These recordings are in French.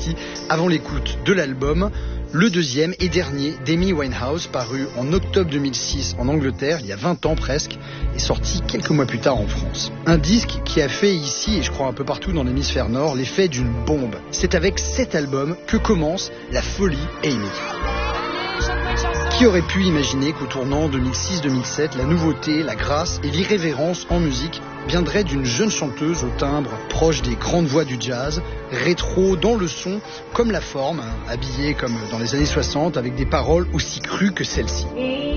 sorti avant l'écoute de l'album, le deuxième et dernier d'Amy Winehouse, paru en octobre 2006 en Angleterre, il y a 20 ans presque, et sorti quelques mois plus tard en France. Un disque qui a fait ici, et je crois un peu partout dans l'hémisphère nord, l'effet d'une bombe. C'est avec cet album que commence la folie Amy. Qui aurait pu imaginer qu'au tournant 2006-2007, la nouveauté, la grâce et l'irrévérence en musique viendraient d'une jeune chanteuse au timbre proche des grandes voix du jazz, rétro dans le son comme la forme, habillée comme dans les années 60 avec des paroles aussi crues que celle-ci.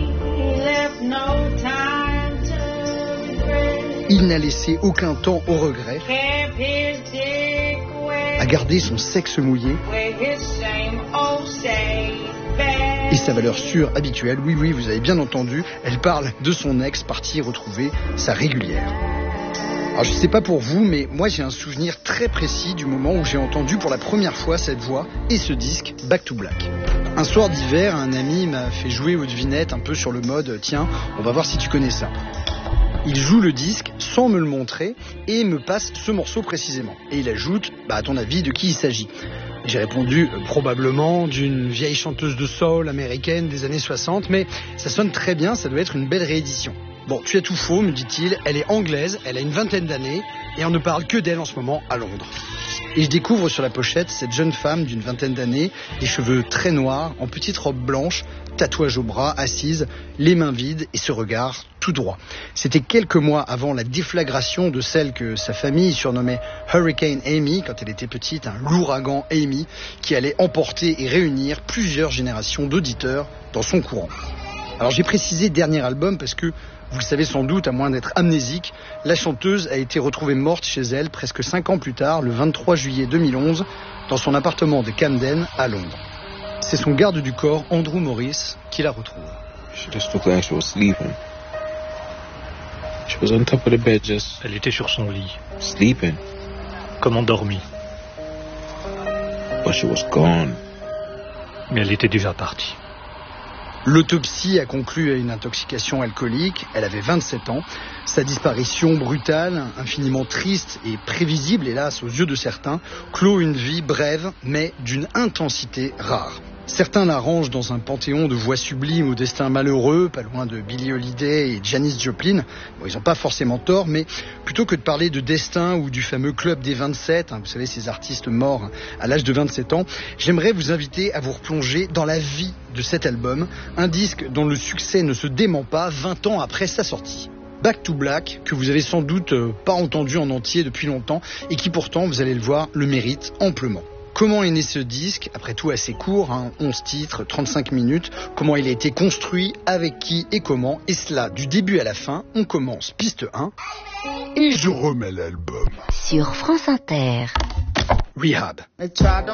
Il n'a laissé aucun temps au regret, a gardé son sexe mouillé et sa valeur sûre habituelle. Oui, vous avez bien entendu, elle parle de son ex parti retrouver sa régulière. Alors je sais pas pour vous, mais moi j'ai un souvenir très précis du moment où j'ai entendu pour la première fois cette voix et ce disque Back to Black. Un soir d'hiver, un ami m'a fait jouer aux devinettes un peu sur le mode « Tiens, on va voir si tu connais ça ». Il joue le disque sans me le montrer et me passe ce morceau précisément. Et il ajoute « à ton avis, de qui il s'agit ?» J'ai répondu probablement d'une vieille chanteuse de soul américaine des années 60, mais ça sonne très bien, ça doit être une belle réédition. Bon, tu as tout faux, me dit-il, elle est anglaise, elle a une vingtaine d'années et on ne parle que d'elle en ce moment à Londres. Et je découvre sur la pochette cette jeune femme d'une vingtaine d'années, les cheveux très noirs, en petite robe blanche, tatouage au bras, assise, les mains vides et ce regard tout droit. C'était quelques mois avant la déflagration de celle que sa famille surnommait Hurricane Amy, quand elle était petite, l'ouragan Amy, qui allait emporter et réunir plusieurs générations d'auditeurs dans son courant. Alors j'ai précisé dernier album parce que, vous le savez sans doute, à moins d'être amnésique, la chanteuse a été retrouvée morte chez elle presque 5 ans plus tard, le 23 juillet 2011, dans son appartement de Camden à Londres. C'est son garde du corps, Andrew Morris, qui la retrouve. Elle était sur son lit, sleeping, comme endormie, but she was gone. mais elle était déjà partie. L'autopsie a conclu à une intoxication alcoolique. Elle avait 27 ans. Sa disparition brutale, infiniment triste et prévisible, hélas, aux yeux de certains, clôt une vie brève, mais d'une intensité rare. Certains la rangent dans un panthéon de voix sublimes au destin malheureux, pas loin de Billie Holiday et Janis Joplin. Bon, ils n'ont pas forcément tort, mais plutôt que de parler de destin ou du fameux club des 27, vous savez, ces artistes morts à l'âge de 27 ans, j'aimerais vous inviter à vous replonger dans la vie de cet album, un disque dont le succès ne se dément pas 20 ans après sa sortie. Back to Black, que vous avez sans doute pas entendu en entier depuis longtemps et qui pourtant, vous allez le voir, le mérite amplement. Comment est né ce disque, après tout assez court, 11 titres, 35 minutes, comment il a été construit, avec qui et comment, et cela du début à la fin. On commence piste 1 et je remets l'album. Sur France Inter. Rehab.